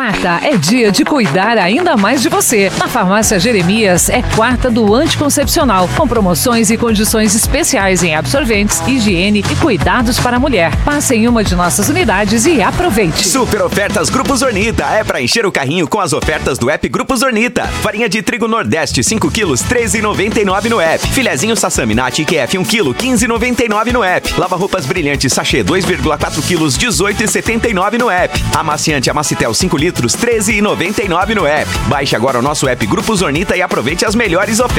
Quarta é dia de cuidar ainda mais de você. Na Farmácia Jeremias é quarta do anticoncepcional, com promoções e condições especiais em absorventes, higiene e cuidados para a mulher. Passe em uma de nossas unidades e aproveite. Super ofertas Grupo Zornita. É para encher o carrinho com as ofertas do app Grupo Zornita. Farinha de trigo Nordeste 5 quilos, R$13,99 no app. Filezinho Sassami Nati QF 1 quilo, R$15,99 no app. Lava roupas brilhantes sachê 2,4 quilos, R$18,79 no app. Amaciante Amacitel 5 litros, R$13,99 no app. Baixe agora o nosso app Grupo Zornita e aproveite as melhores ofertas.